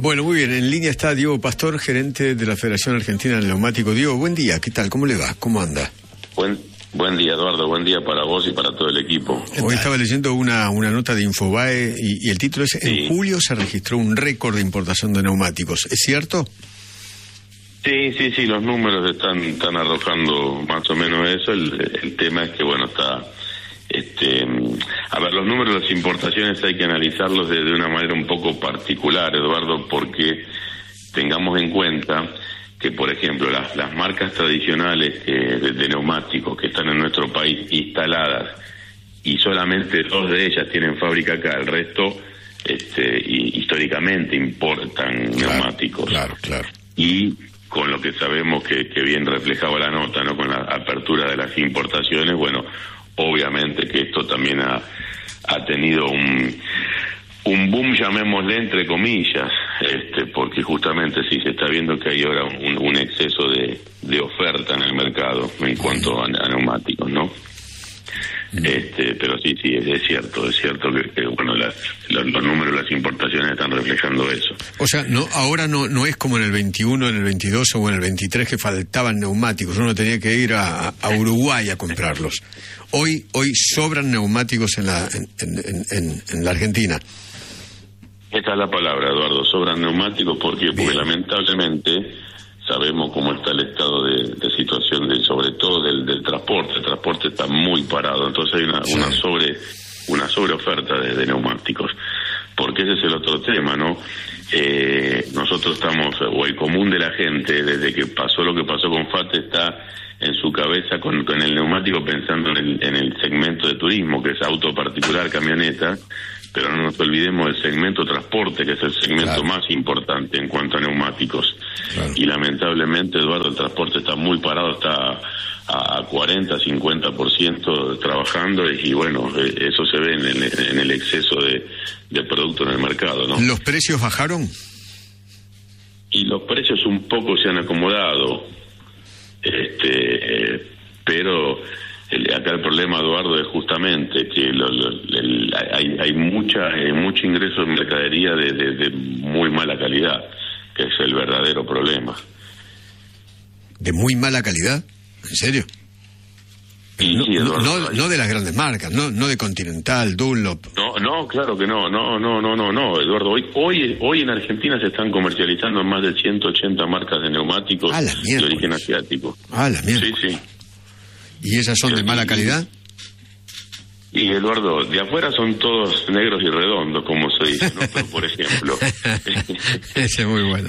Bueno, muy bien. En línea está Diego Pastor, gerente de la Federación Argentina del Neumático. Diego, buen día. ¿Qué tal? ¿Cómo le va? ¿Cómo anda? Buen día, Eduardo. Buen día para vos y para todo el equipo. Hoy estaba leyendo una nota de Infobae y el título es: en julio se registró un récord de importación de neumáticos. ¿Es cierto? Sí, los números están arrojando más o menos eso. El tema es que, bueno, a ver, los números de las importaciones hay que analizarlos de una manera un poco particular, Eduardo, porque tengamos en cuenta que, por ejemplo, las marcas tradicionales de neumáticos que están en nuestro país instaladas, y solamente 2 de ellas tienen fábrica acá, el resto históricamente importan neumáticos. Claro. Y con lo que sabemos que bien reflejaba la nota, ¿no? Con la apertura de las importaciones, bueno, obviamente que esto también ha tenido un boom, llamémosle entre comillas, porque justamente sí se está viendo que hay ahora un exceso de oferta en el mercado en cuanto a neumáticos, ¿no? Pero sí, es cierto que bueno, los números de las importaciones están reflejando eso. O sea, ahora no es como en el 21, en el 22 o en el 23 que faltaban neumáticos, uno tenía que ir a Uruguay a comprarlos. Hoy sobran neumáticos en la Argentina. Esta es la palabra, Eduardo, sobran neumáticos porque lamentablemente sabemos cómo está el estado de situación sobre todo del transporte. El transporte está muy parado, entonces hay una sobreoferta de neumáticos, porque ese es el otro tema, ¿no? Nosotros estamos, o el común de la gente, desde que pasó lo que pasó con FATE, está en su cabeza con el neumático pensando en el segmento de turismo, que es auto particular, camioneta, pero no nos olvidemos del segmento transporte, que es el segmento más importante en cuanto a neumáticos. Claro. Y lamentablemente, Eduardo, el transporte está muy parado, está a 40-50% trabajando, y bueno, eso se ve en el exceso de producto en el mercado, ¿no? ¿Los precios bajaron? Y los precios un poco se han acomodado, pero acá el problema, Eduardo, es justamente que hay mucho ingreso de mercadería de muy mala calidad, que es el verdadero problema. ¿De muy mala calidad? ¿En serio? No de las grandes marcas, no de Continental, Dunlop. No, claro que no, Eduardo. Hoy en Argentina se están comercializando más de 180 marcas de neumáticos de origen asiático. La mierda. Sí. ¿Y esas son de mala calidad? Y, Eduardo, de afuera son todos negros y redondos, como se dice, ¿no? Pero, por ejemplo... Ese es muy bueno.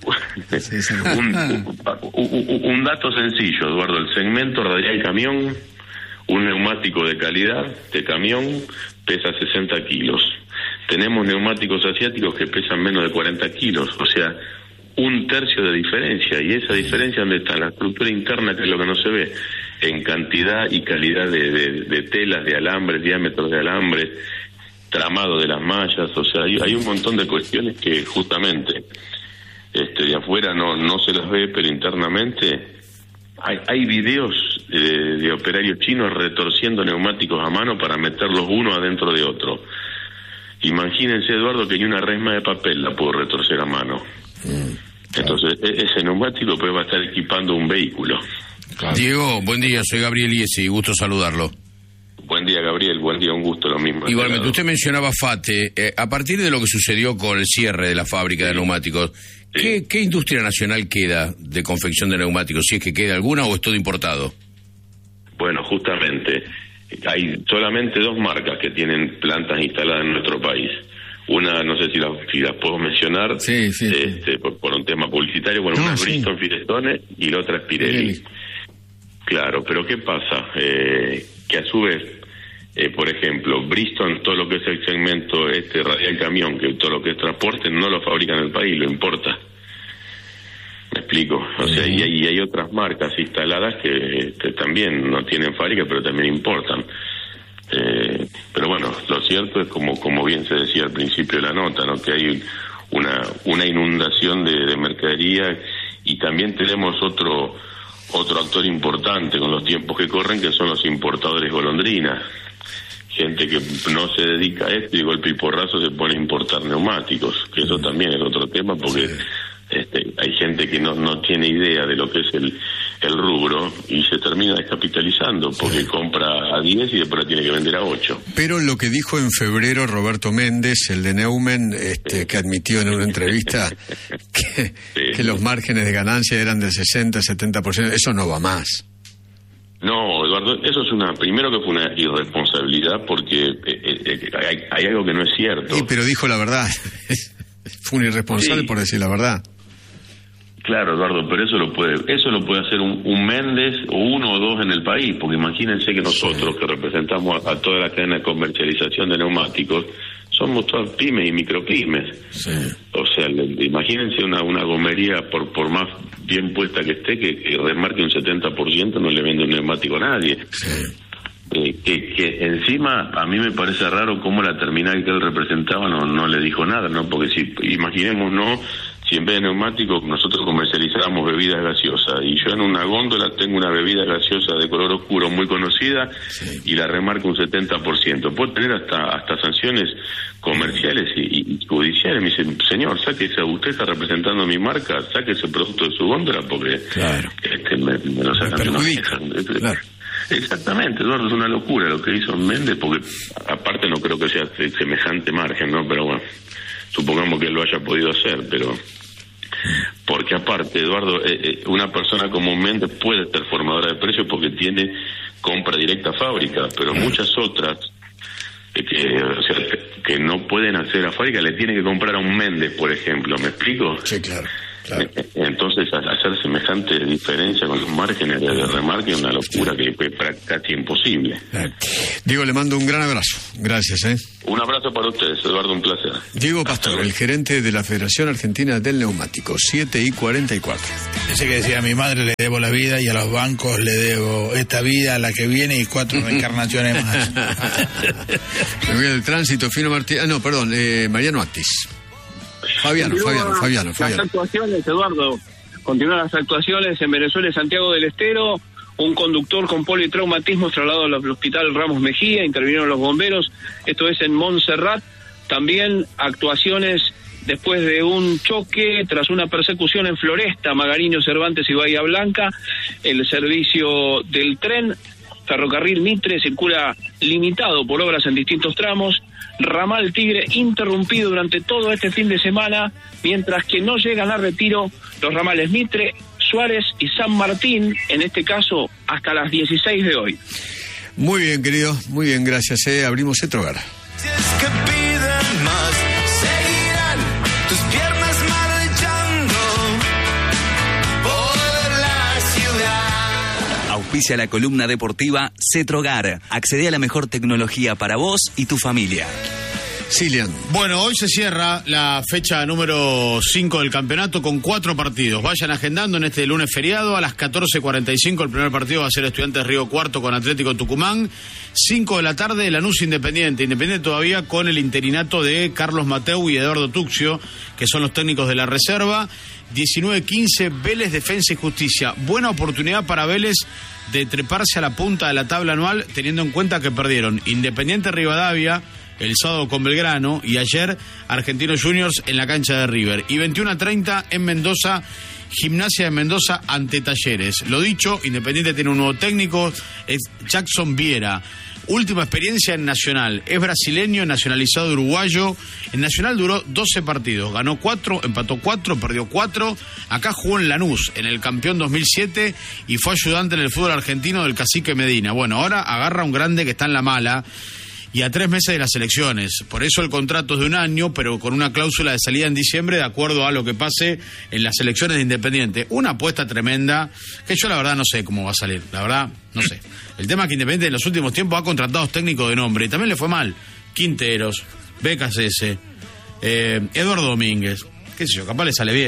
Un dato sencillo, Eduardo. El segmento radial camión, un neumático de calidad de camión, pesa 60 kilos. Tenemos neumáticos asiáticos que pesan menos de 40 kilos, o sea, 1/3 de diferencia. Y esa diferencia, ¿dónde está? La estructura interna, que es lo que no se ve, en cantidad y calidad de telas, de alambres, diámetros de alambres, tramado de las mallas. O sea, hay un montón de cuestiones que justamente de afuera no se las ve, pero internamente hay videos de operarios chinos retorciendo neumáticos a mano para meterlos uno adentro de otro. Imagínense, Eduardo, que ni una resma de papel la puedo retorcer a mano. Entonces ese neumático pues va a estar equipando un vehículo. Claro. Diego, buen día, soy Gabriel Iesi, gusto saludarlo. Buen día, Gabriel, buen día, un gusto, lo mismo. Igualmente, usted mencionaba FATE, a partir de lo que sucedió con el cierre de la fábrica de neumáticos, ¿qué industria nacional queda de confección de neumáticos? Si es que queda alguna o es todo importado. Bueno, justamente, hay solamente 2 marcas que tienen plantas instaladas en nuestro país. Una, no sé si las puedo mencionar, por un tema publicitario. Bueno, una es Bristol Firestone y la otra es Pirelli. Claro, pero ¿qué pasa? Que a su vez, por ejemplo, Bristol, todo lo que es el segmento radial camión, que todo lo que es transporte, no lo fabrica en el país, lo importa. ¿Me explico? O sea, y hay otras marcas instaladas que también no tienen fábrica, pero también importan. Pero bueno, lo cierto es como bien se decía al principio de la nota, ¿no? Que hay una inundación de mercadería, y también tenemos otro actor importante con los tiempos que corren, que son los importadores golondrinas, gente que no se dedica a esto y de golpe y porrazo se pone a importar neumáticos, que eso también es otro tema, porque hay gente que no tiene idea de lo que es el rubro y se termina descapitalizando porque compra a 10 y después la tiene que vender a 8. Pero lo que dijo en febrero Roberto Méndez, el de Neumann, que admitió en una entrevista que los márgenes de ganancia eran del 60-70%, eso no va más. No, Eduardo, eso es primero que fue una irresponsabilidad porque hay algo que no es cierto. Sí, pero dijo la verdad. Fue un irresponsable por decir la verdad. Claro, Eduardo, pero eso lo puede hacer un Méndez o uno o dos en el país, porque imagínense que nosotros que representamos a toda la cadena de comercialización de neumáticos somos todas pymes y micropymes. Sí. O sea, imagínense una gomería por más bien puesta que esté, que remarque un 70%, no le vende un neumático a nadie. Sí. Que encima a mí me parece raro cómo la terminal que él representaba no le dijo nada, ¿no? Porque imaginémonos, si en vez de neumáticos nosotros comercializáramos bebidas gaseosas y yo en una góndola tengo una bebida gaseosa de color oscuro muy conocida y la remarco un 70%, puedo tener hasta sanciones comerciales y judiciales. Me dice, señor, sáquese, usted está representando mi marca, saque ese producto de su góndola porque me lo sacan de una... Claro. Exactamente, Eduardo, es una locura lo que hizo Méndez, porque aparte no creo que sea semejante margen, ¿no? Pero bueno, supongamos que él lo haya podido hacer, pero... Porque aparte, Eduardo, una persona como Méndez puede ser formadora de precios porque tiene compra directa a fábrica, pero muchas otras que no pueden acceder a fábrica le tienen que comprar a un Méndez, por ejemplo, ¿me explico? Sí, claro. Entonces, hacer semejante diferencia con los márgenes de remarque es una locura que es casi imposible. Diego, le mando un gran abrazo. Gracias. Un abrazo para ustedes, Eduardo, un placer. Diego Pastor, el gerente de la Federación Argentina del Neumático, 7:44. Ese que decía, a mi madre le debo la vida y a los bancos le debo esta vida, la que viene y 4 reencarnaciones más. Me voy al tránsito, Fino Martínez. Mariano Actis. Fabiano. Las actuaciones, Eduardo, continúan las actuaciones en Venezuela y Santiago del Estero. Un conductor con politraumatismo trasladado al hospital Ramos Mejía, intervinieron los bomberos, esto es en Montserrat. También actuaciones después de un choque tras una persecución en Floresta, Magariño, Cervantes y Bahía Blanca. El servicio del tren Ferrocarril Mitre circula limitado por obras en distintos tramos. Ramal Tigre interrumpido durante todo este fin de semana, mientras que no llegan a retiro los ramales Mitre, Suárez y San Martín, en este caso hasta las 16 de hoy. Muy bien, querido, muy bien, gracias. Abrimos Etrogar. Auspicia la columna deportiva Cetrogar. Accede a la mejor tecnología para vos y tu familia. Cilian. Bueno, hoy se cierra la fecha número 5 del campeonato con 4 partidos. Vayan agendando en este lunes feriado. A las 14:45 el primer partido va a ser Estudiantes Río Cuarto con Atlético Tucumán. 5 de la tarde Lanús Independiente. Independiente todavía con el interinato de Carlos Mateu y Eduardo Tuccio, que son los técnicos de la reserva. 19:15 Vélez Defensa y Justicia. Buena oportunidad para Vélez de treparse a la punta de la tabla anual, teniendo en cuenta que perdieron Independiente Rivadavia el sábado con Belgrano y ayer Argentinos Juniors en la cancha de River. Y 21:30 en Mendoza, Gimnasia de Mendoza ante Talleres. Lo dicho, Independiente tiene un nuevo técnico, es Jackson Viera. Última experiencia en Nacional, es brasileño, nacionalizado uruguayo. En Nacional duró 12 partidos, ganó 4, empató 4, perdió 4. Acá jugó en Lanús, en el campeón 2007, y fue ayudante en el fútbol argentino del Cacique Medina. Bueno, ahora agarra un grande que está en la mala y a 3 meses de las elecciones. Por eso el contrato es de 1 año, pero con una cláusula de salida en diciembre, de acuerdo a lo que pase en las elecciones de Independiente. Una apuesta tremenda, que yo la verdad no sé cómo va a salir, la verdad no sé. El tema es que Independiente en los últimos tiempos ha contratado técnicos de nombre, y también le fue mal. Quinteros, BKSS, Eduardo Domínguez, qué sé yo, capaz le sale bien.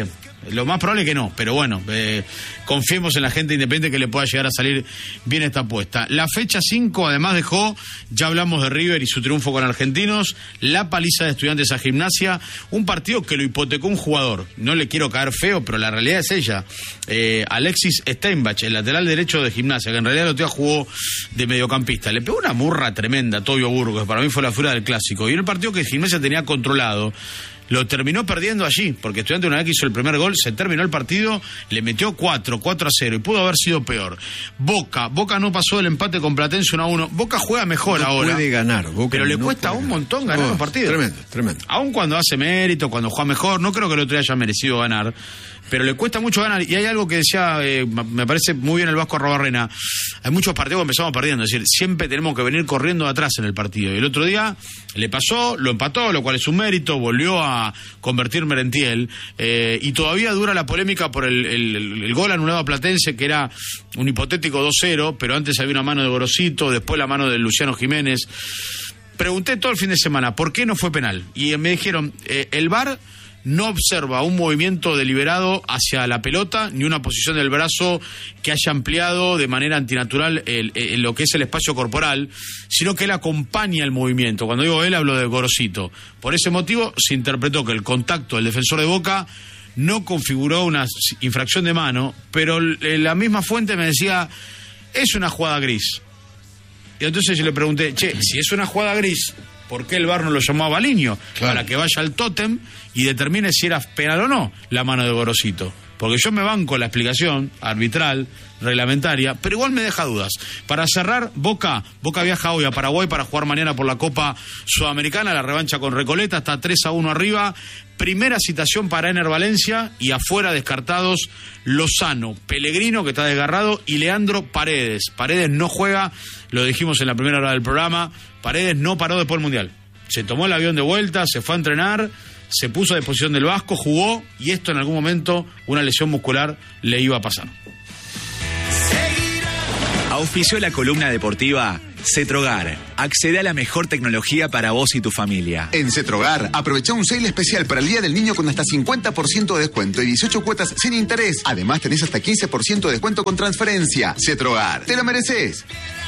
Lo más probable es que no, pero bueno, confiemos en la gente independiente que le pueda llegar a salir bien esta apuesta. La fecha 5 además dejó, ya hablamos de River y su triunfo con Argentinos, la paliza de Estudiantes a Gimnasia, un partido que lo hipotecó un jugador. No le quiero caer feo, pero la realidad es ella. Alexis Steinbach, el lateral derecho de Gimnasia, que en realidad el otro día jugó de mediocampista. Le pegó una murra tremenda a Tobio Burgos, que para mí fue la figura del clásico. Y en el partido que Gimnasia tenía controlado, lo terminó perdiendo allí, porque Estudiantes una vez que hizo el primer gol, se terminó el partido, le metió 4-0, y pudo haber sido peor. Boca no pasó del empate con Platense 1-1. Boca juega mejor no ahora. Puede ganar, Boca pero le no cuesta un montón ganar los partidos. Tremendo. Aun cuando hace mérito, cuando juega mejor, no creo que el otro día haya merecido ganar, pero le cuesta mucho ganar. Y hay algo que decía, me parece muy bien el Vasco Arrobarrena, hay muchos partidos que empezamos perdiendo, es decir, siempre tenemos que venir corriendo de atrás en el partido. Y el otro día le pasó, lo empató, lo cual es un mérito, volvió a convertir Merentiel, y todavía dura la polémica por el gol anulado a Platense, que era un hipotético 2-0, pero antes había una mano de Gorosito, después la mano de Luciano Jiménez. Pregunté todo el fin de semana, ¿por qué no fue penal? Y me dijeron, el VAR no observa un movimiento deliberado hacia la pelota, ni una posición del brazo que haya ampliado de manera antinatural lo que es el espacio corporal, sino que él acompaña el movimiento. Cuando digo él, hablo de Gorosito. Por ese motivo, se interpretó que el contacto del defensor de Boca no configuró una infracción de mano, pero la misma fuente me decía, es una jugada gris. Y entonces yo le pregunté, si es una jugada gris, ¿por qué el VAR no lo llamó a Baliño? Claro. Para que vaya al tótem y determine si era penal o no la mano de Gorosito. Porque yo me banco la explicación arbitral, reglamentaria, pero igual me deja dudas. Para cerrar, Boca viaja hoy a Paraguay para jugar mañana por la Copa Sudamericana, la revancha con Recoleta, está 3-1 arriba. Primera citación para Ener Valencia, y afuera descartados Lozano, Pellegrino, que está desgarrado, y Leandro Paredes. Paredes no juega, lo dijimos en la primera hora del programa, Paredes no paró después del Mundial. Se tomó el avión de vuelta, se fue a entrenar, se puso a disposición del Vasco, jugó, y esto en algún momento, una lesión muscular, le iba a pasar. Auspició la columna deportiva Cetrogar. Accede a la mejor tecnología para vos y tu familia. En Cetrogar, aprovecha un sale especial para el Día del Niño con hasta 50% de descuento y 18 cuotas sin interés. Además, tenés hasta 15% de descuento con transferencia. Cetrogar, te lo mereces.